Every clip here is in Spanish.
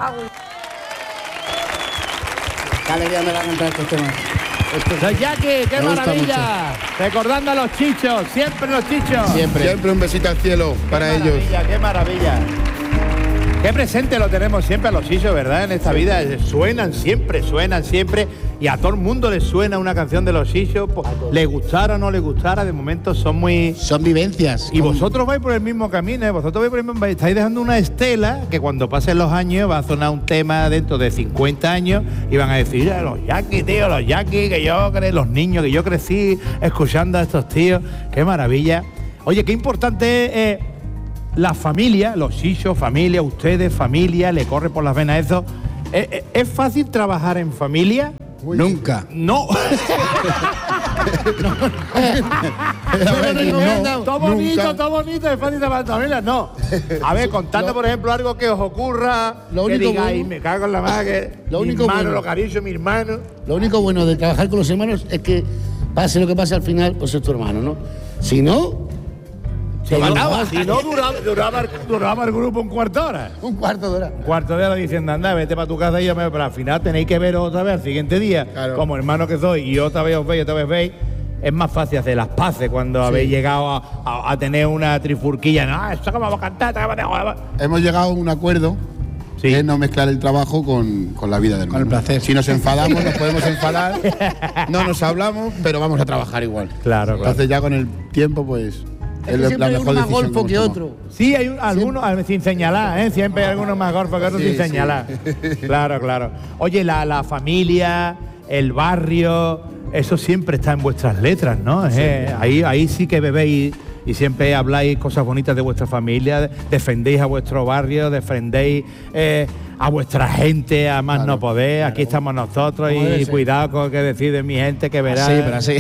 Qué alegría me va a cantar estos temas. Los Yaquis, qué maravilla. Recordando a los chichos, siempre los chichos. Siempre un besito al cielo para ellos. Qué maravilla. Qué presente lo tenemos siempre a los chichos, ¿verdad? En esta vida suenan siempre. Y a todo el mundo le suena una canción de los chichos. Le gustara o no le gustara, de momento son vivencias. Y vosotros vais por el mismo camino, ¿eh? Vosotros vais por el mismo, estáis dejando una estela que cuando pasen los años va a sonar un tema dentro de 50 años y van a decir, los Yaquis, tío, los Yaquis, los niños, que yo crecí escuchando a estos tíos. Qué maravilla. Oye, qué importante es la familia, los chichos, familia, ustedes, familia, le corre por las venas eso. ¿Es fácil trabajar en familia? Nunca. No. Todo bonito, es fácil trabajar en familia. No. A ver, contando, por ejemplo, algo que os ocurra, que digáis, me cago en la madre, mi hermano, lo acaricio, mi hermano. Lo único bueno de trabajar con los hermanos es que pase lo que pase al final, pues es tu hermano, ¿no? Si no... Si no, duraba el grupo un cuarto de hora. Un cuarto de hora. Un cuarto de hora diciendo, anda, vete para tu casa y llame, pero al final tenéis que veros otra vez al siguiente día, claro. Como hermano que soy, y otra vez os veis, otra vez veis. Es más fácil hacer las paces cuando habéis llegado a tener una trifurquilla. No, esto que vamos a cantar. Hemos llegado a un acuerdo. Sí. Es no mezclar el trabajo con la vida del hermano. Con el placer. Si nos enfadamos, nos podemos enfadar. No nos hablamos, pero vamos a trabajar igual. Claro. Entonces ya con el tiempo, pues... Es que siempre hay uno más golfo que otro. Sí, hay algunos sin señalar, ¿eh? Siempre hay algunos más golfos que otros sin señalar. Claro. Oye, la familia, el barrio, eso siempre está en vuestras letras, ¿no? Sí. Ahí sí que bebéis y siempre habláis cosas bonitas de vuestra familia, defendéis a vuestro barrio, defendéis a vuestra gente, a más no poder. Aquí estamos nosotros y cuidado con lo que decide mi gente, que verá. Así.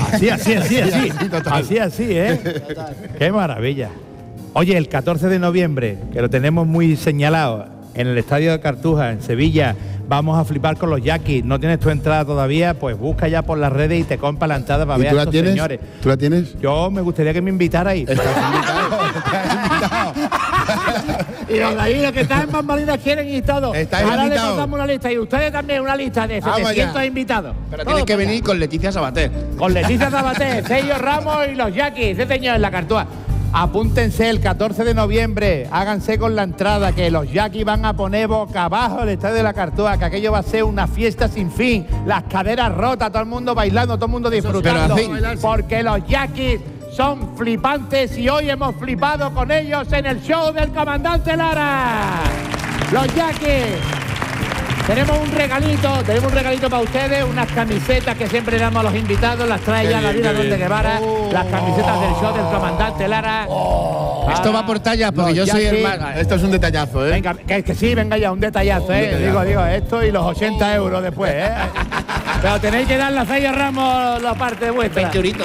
Así, ¿eh? Qué maravilla. Oye, el 14 de noviembre, que lo tenemos muy señalado, en el Estadio de Cartuja, en Sevilla, vamos a flipar con los Yaquis. ¿No tienes tu entrada todavía? Pues busca ya por las redes y te compra la entrada para ver a estos señores. ¿Tú la tienes? Yo me gustaría que me invitarais. Estás invitado. Y los de ahí, los que están en bambalinas quieren y todo. Ahora le pasamos una lista y ustedes también una lista de 700 invitados. Pero tienes que venir con Leticia Sabater. Con Leticia Sabater, Cello Ramos y los Yaquis, ese señor en la Cartuja. Apúntense el 14 de noviembre, háganse con la entrada, que los Yaquis van a poner boca abajo el estadio de la Cartuja, que aquello va a ser una fiesta sin fin, las caderas rotas, todo el mundo bailando, todo el mundo disfrutando, porque los Yaquis son flipantes y hoy hemos flipado con ellos en el show del Comandante Lara. Los Yaquis. Tenemos un regalito para ustedes, unas camisetas que siempre le damos a los invitados, las trae ya la vida Donde Guevara, las camisetas del show del Comandante Lara. Esto va por talla, porque yo soy hermano. Esto es un detallazo, ¿eh? Venga, que sí, venga ya, un detallazo, ¿eh? Digo, esto y los 80 euros después, ¿eh? Pero tenéis que darle a Cello Ramos la parte vuestra. 20 euritos.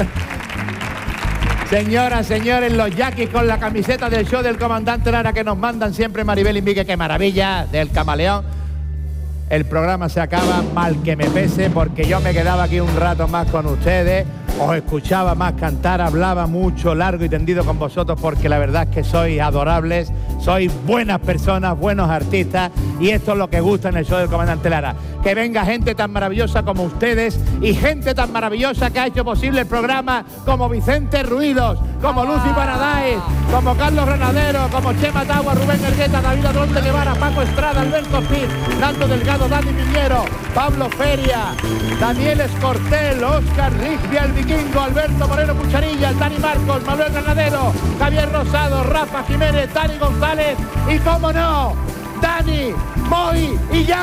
Señoras, señores, los Yaquis con la camiseta del show del Comandante Lara que nos mandan siempre Maribel Invique, qué maravilla, del Camaleón. El programa se acaba, mal que me pese, porque yo me quedaba aquí un rato más con ustedes, os escuchaba más cantar, hablaba mucho, largo y tendido con vosotros, porque la verdad es que sois adorables, sois buenas personas, buenos artistas, y esto es lo que gusta en el show del Comandante Lara. Que venga gente tan maravillosa como ustedes y gente tan maravillosa que ha hecho posible el programa, como Vicente Ruidos, como Lucy Paradise, como Carlos Granadero, como Chema Tagua, Rubén Ergueta, David Adronde Guevara, Paco Estrada, Alberto Piz, Nando Delgado, Dani Piñero, Pablo Feria, Daniel Escortel, Óscar Rigby, el Vikingo, Alberto Moreno Cucharilla, el Dani Marcos, Manuel Granadero, Javier Rosado, Rafa Jiménez, Dani González y, cómo no, Dani, Moy y ya.